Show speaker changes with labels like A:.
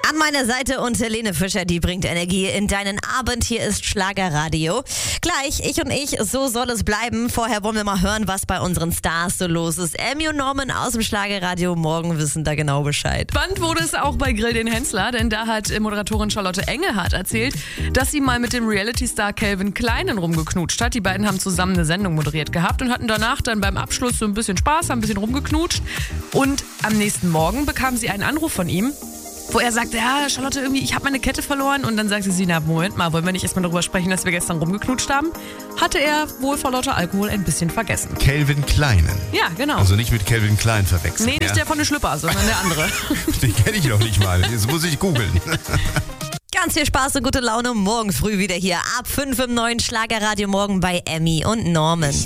A: An meiner Seite und Helene Fischer, die bringt Energie in deinen Abend. Hier ist Schlagerradio. Gleich, ich, so soll es bleiben. Vorher wollen wir mal hören, was bei unseren Stars so los ist. Emmy und Norman aus dem Schlagerradio morgen wissen da genau Bescheid.
B: Spannend wurde es auch bei Grill den Hensler, denn da hat Moderatorin Charlotte Engelhardt erzählt, dass sie mal mit dem Reality-Star Calvin Kleinen rumgeknutscht hat. Die beiden haben zusammen eine Sendung moderiert gehabt und hatten danach dann beim Abschluss so ein bisschen Spaß, haben ein bisschen rumgeknutscht. Und am nächsten Morgen bekam sie einen Anruf von ihm, wo er sagte, ja, Charlotte, irgendwie, ich habe meine Kette verloren. Und dann sagte sie, na, Moment mal, wollen wir nicht erstmal darüber sprechen, dass wir gestern rumgeknutscht haben? Hatte er wohl vor lauter Alkohol ein bisschen vergessen.
C: Calvin Kleinen.
B: Ja, genau.
C: Also nicht mit Calvin Klein verwechseln.
B: Nee, nicht der von den Schlüpper, sondern der andere.
C: Den kenne ich noch nicht mal. Jetzt muss ich googeln.
A: Ganz viel Spaß und gute Laune morgen früh wieder hier ab 5 im neuen Schlagerradio morgen bei Emmy und Norman.